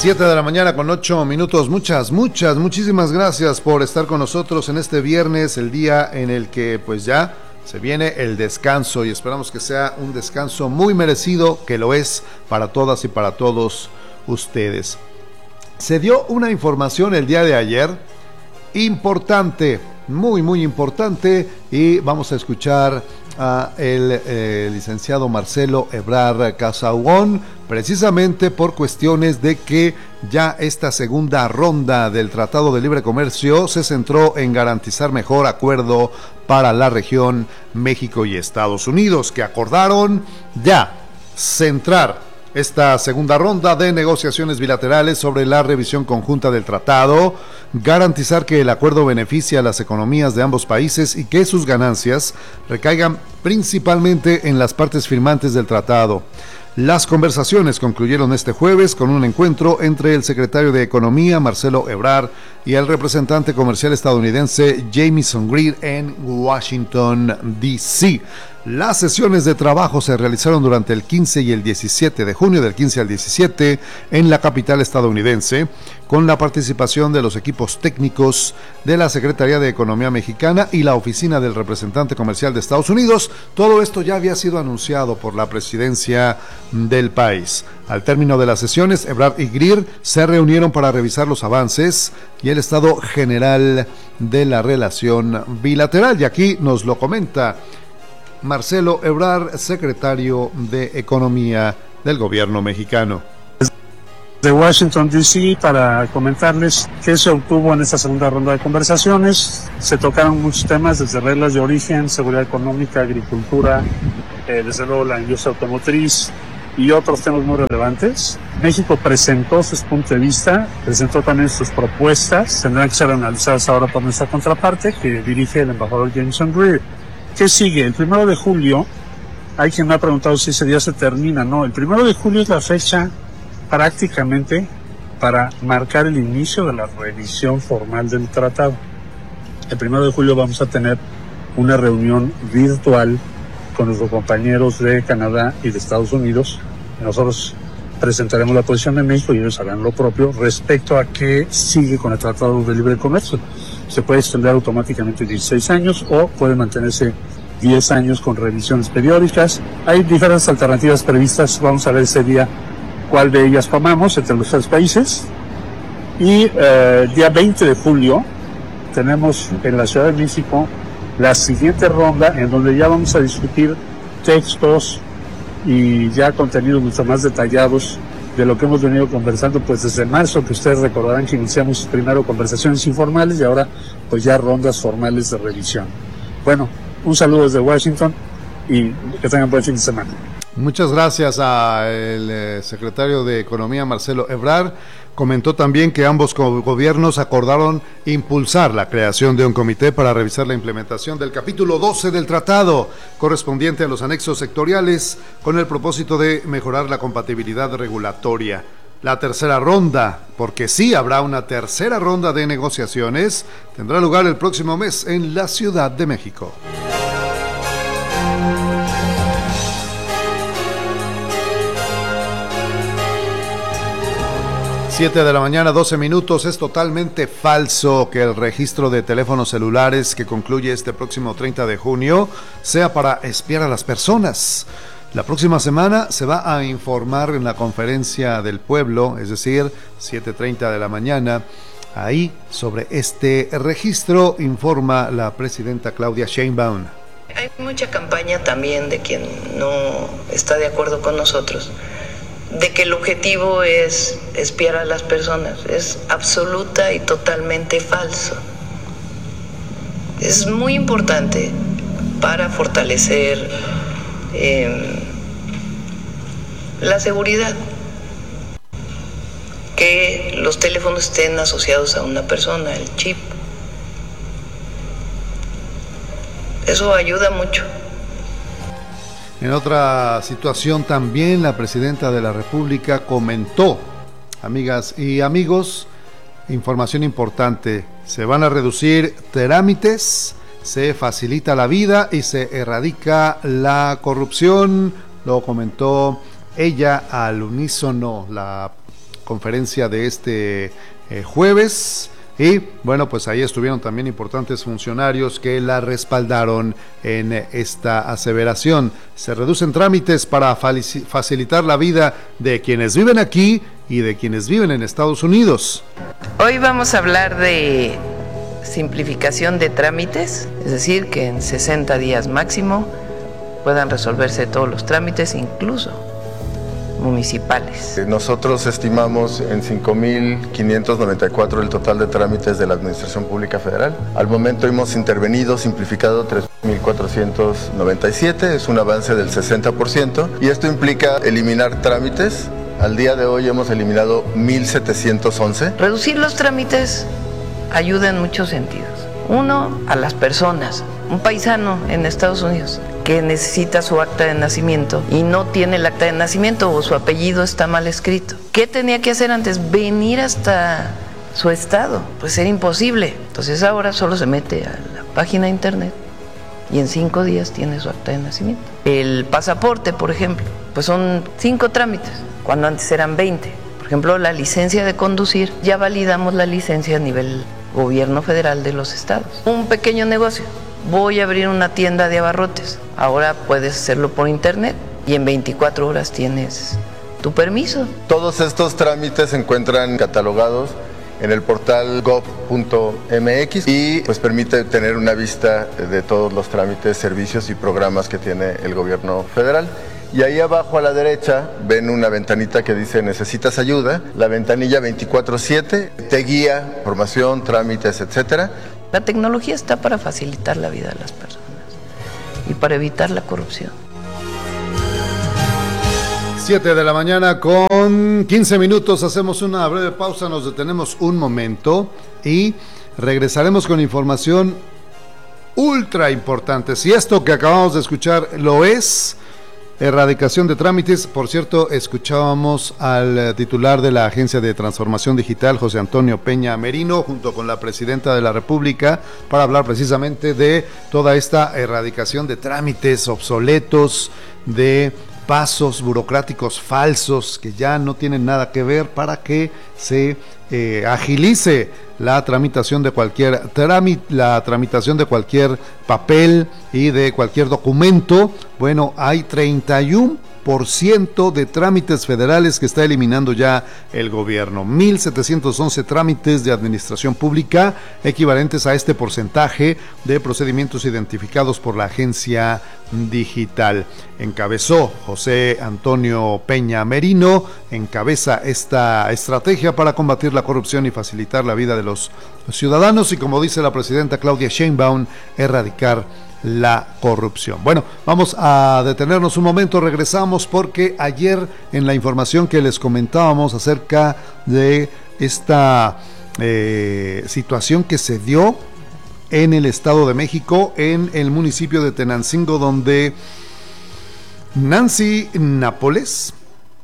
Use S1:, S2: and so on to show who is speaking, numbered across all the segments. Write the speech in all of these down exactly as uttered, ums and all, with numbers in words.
S1: Siete de la mañana con ocho minutos. Muchas, muchas, muchísimas gracias por estar con nosotros en este viernes, el día en el que pues ya se viene el descanso y esperamos que sea un descanso muy merecido, que lo es para todas y para todos ustedes. Se dio una información el día de ayer importante, muy, muy importante, y vamos a escuchar a el eh, licenciado Marcelo Ebrard Casaubon, precisamente por cuestiones de que ya esta segunda ronda del Tratado de Libre Comercio se centró en garantizar mejor acuerdo para la región México y Estados Unidos, que acordaron ya centrar esta segunda ronda de negociaciones bilaterales sobre la revisión conjunta del tratado, garantizar que el acuerdo beneficia a las economías de ambos países y que sus ganancias recaigan principalmente en las partes firmantes del tratado. Las conversaciones concluyeron este jueves con un encuentro entre el secretario de Economía, Marcelo Ebrard, y el representante comercial estadounidense Jamieson Greer en Washington, D C Las sesiones de trabajo se realizaron durante el quince y el diecisiete de junio, del quince al diecisiete, en la capital estadounidense, con la participación de los equipos técnicos de la Secretaría de Economía mexicana y la Oficina del Representante Comercial de Estados Unidos. Todo esto ya había sido anunciado por la presidencia del país. Al término de las sesiones, Ebrard y Greer se reunieron para revisar los avances y el estado general de la relación bilateral. Y aquí nos lo comenta Marcelo Ebrard, secretario de Economía del gobierno mexicano.
S2: De Washington, D C, para comentarles qué se obtuvo en esta segunda ronda de conversaciones. Se tocaron muchos temas, desde reglas de origen, seguridad económica, agricultura, eh, desde luego la industria automotriz y otros temas muy relevantes. México presentó su punto de vista, presentó también sus propuestas, tendrán que ser analizadas ahora por nuestra contraparte, que dirige el embajador Jamieson Greer. ¿Qué sigue? El primero de julio, hay quien me ha preguntado si ese día se termina. No, el primero de julio es la fecha prácticamente para marcar el inicio de la revisión formal del tratado. El primero de julio vamos a tener una reunión virtual con nuestros compañeros de Canadá y de Estados Unidos. Nosotros presentaremos la posición de México y ellos harán lo propio respecto a qué sigue con el Tratado de Libre Comercio. Se puede extender automáticamente dieciséis años o puede mantenerse diez años con revisiones periódicas. Hay diferentes alternativas previstas. Vamos a ver ese día cuál de ellas tomamos entre los tres países. Y eh, el día veinte de julio tenemos en la Ciudad de México la siguiente ronda, en donde ya vamos a discutir textos y ya contenidos mucho más detallados de lo que hemos venido conversando pues desde marzo, que ustedes recordarán que iniciamos primero conversaciones informales y ahora pues ya rondas formales de revisión. Bueno, un saludo desde Washington y que tengan buen fin de semana.
S1: Muchas gracias al eh, secretario de Economía, Marcelo Ebrard. Comentó también que ambos gobiernos acordaron impulsar la creación de un comité para revisar la implementación del capítulo doce del tratado, correspondiente a los anexos sectoriales, con el propósito de mejorar la compatibilidad regulatoria. La tercera ronda, porque sí habrá una tercera ronda de negociaciones, tendrá lugar el próximo mes en la Ciudad de México. siete de la mañana, doce minutos. Es totalmente falso que el registro de teléfonos celulares que concluye este próximo treinta de junio sea para espiar a las personas. La próxima semana se va a informar en la conferencia del pueblo, es decir, siete treinta de la mañana. Ahí, sobre este registro, informa la presidenta Claudia Sheinbaum.
S3: Hay mucha campaña también de quien no está de acuerdo con nosotros, de que el objetivo es espiar a las personas. Es absoluta y totalmente falso. Es muy importante para fortalecer eh, la seguridad que los teléfonos estén asociados a una persona, el chip. Eso ayuda mucho.
S1: En otra situación también, la presidenta de la República comentó, amigas y amigos, información importante: se van a reducir trámites, se facilita la vida y se erradica la corrupción. Lo comentó ella al unísono, la conferencia de este eh, jueves. Y bueno, pues ahí estuvieron también importantes funcionarios que la respaldaron en esta aseveración. Se reducen trámites para facilitar la vida de quienes viven aquí y de quienes viven en Estados Unidos.
S3: Hoy vamos a hablar de simplificación de trámites, es decir, que en sesenta días máximo puedan resolverse todos los trámites, incluso municipales.
S4: Nosotros estimamos en cinco mil quinientos noventa y cuatro el total de trámites de la Administración Pública Federal. Al momento hemos intervenido, simplificado tres mil cuatrocientos noventa y siete, es un avance del sesenta por ciento, y esto implica eliminar trámites. Al día de hoy hemos eliminado mil setecientos once.
S3: Reducir los trámites ayuda en muchos sentidos. Uno, a las personas. Un paisano en Estados Unidos que necesita su acta de nacimiento y no tiene el acta de nacimiento o su apellido está mal escrito. ¿Qué tenía que hacer antes? Venir hasta su estado. Pues era imposible. Entonces ahora solo se mete a la página de internet y en cinco días tiene su acta de nacimiento. El pasaporte, por ejemplo, pues son cinco trámites, cuando antes eran veinte. Por ejemplo, la licencia de conducir, ya validamos la licencia a nivel gobierno federal de los estados. Un pequeño negocio. Voy a abrir una tienda de abarrotes. Ahora puedes hacerlo por internet y en veinticuatro horas tienes tu permiso.
S4: Todos estos trámites se encuentran catalogados en el portal gov punto m x y pues permite tener una vista de todos los trámites, servicios y programas que tiene el gobierno federal. Y ahí abajo a la derecha ven una ventanita que dice necesitas ayuda. La ventanilla veinticuatro siete te guía, información, trámites, etcétera.
S3: La tecnología está para facilitar la vida de las personas y para evitar la corrupción.
S1: siete de la mañana con quince minutos, hacemos una breve pausa, nos detenemos un momento y regresaremos con información ultra importante. Si esto que acabamos de escuchar lo es, erradicación de trámites. Por cierto, escuchábamos al titular de la Agencia de Transformación Digital, José Antonio Peña Merino, junto con la Presidenta de la República, para hablar precisamente de toda esta erradicación de trámites obsoletos, de pasos burocráticos falsos que ya no tienen nada que ver, para que se eh, agilice la tramitación de cualquier trámite, la tramitación de cualquier papel y de cualquier documento. Bueno, hay treinta y uno por ciento de trámites federales que está eliminando ya el gobierno. mil setecientos once trámites de administración pública, equivalentes a este porcentaje de procedimientos identificados por la agencia digital. Encabezó José Antonio Peña Merino, encabeza esta estrategia para combatir la corrupción y facilitar la vida de los ciudadanos y, como dice la presidenta Claudia Sheinbaum, erradicar la corrupción. Bueno, vamos a detenernos un momento, regresamos porque ayer en la información que les comentábamos acerca de esta eh, situación que se dio en el Estado de México, en el municipio de Tenancingo, donde Nancy Nápoles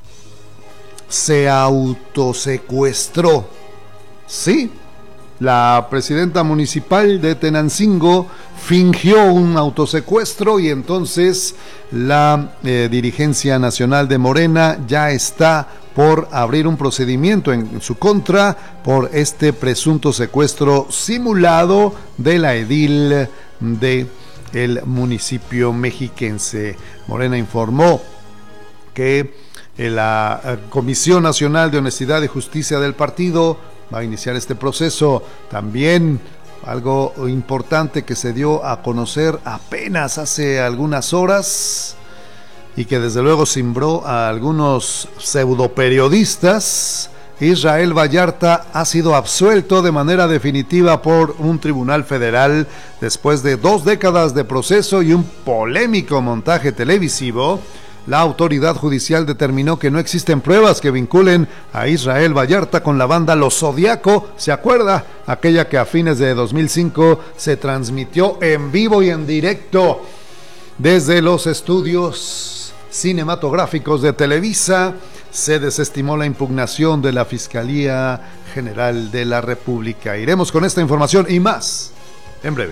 S1: se autosecuestró. Sí, la presidenta municipal de Tenancingo fingió un autosecuestro y entonces la eh, dirigencia nacional de Morena ya está por abrir un procedimiento en su contra por este presunto secuestro simulado de la edil de el municipio mexiquense. Morena informó que la Comisión Nacional de Honestidad y Justicia del partido va a iniciar este proceso. También algo importante que se dio a conocer apenas hace algunas horas y que desde luego cimbró a algunos pseudoperiodistas. Israel Vallarta ha sido absuelto de manera definitiva por un tribunal federal después de dos décadas de proceso y un polémico montaje televisivo. La autoridad judicial determinó que no existen pruebas que vinculen a Israel Vallarta con la banda Los Zodiaco. ¿Se acuerda? Aquella que a fines de dos mil cinco se transmitió en vivo y en directo desde los estudios cinematográficos de Televisa. Se desestimó la impugnación de la Fiscalía General de la República. Iremos con esta información y más en breve.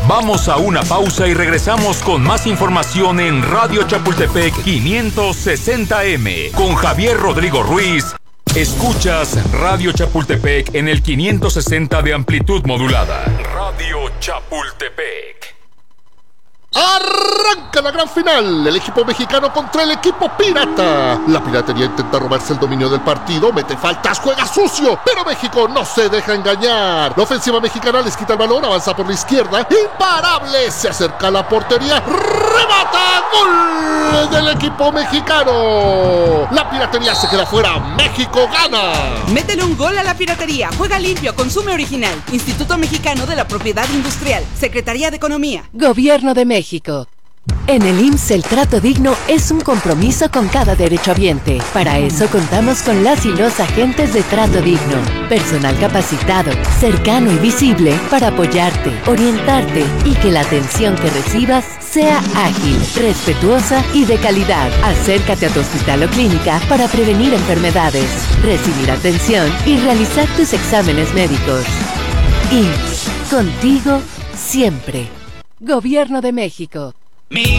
S5: Vamos a una pausa y regresamos con más información en Radio Chapultepec quinientos sesenta M con Javier Rodrigo Ruiz. Escuchas Radio Chapultepec en el quinientos sesenta de amplitud modulada. Radio Chapultepec.
S6: Arranca la gran final, el equipo mexicano contra el equipo pirata. La piratería intenta robarse el dominio del partido, mete faltas, juega sucio, pero México no se deja engañar. La ofensiva mexicana les quita el balón, avanza por la izquierda, imparable, se acerca a la portería, remata, gol del equipo mexicano. La piratería se queda fuera, México gana.
S7: Métele un gol a la piratería, juega limpio, consume original. Instituto Mexicano de la Propiedad Industrial, Secretaría de Economía,
S8: Gobierno de México. En el I M S S el trato digno es un compromiso con cada derechohabiente. Para eso contamos con las y los agentes de trato digno. Personal capacitado, cercano y visible para apoyarte, orientarte y que la atención que recibas sea ágil, respetuosa y de calidad. Acércate a tu hospital o clínica para prevenir enfermedades, recibir atención y realizar tus exámenes médicos. I M S S, contigo siempre. Gobierno de México.
S9: Mi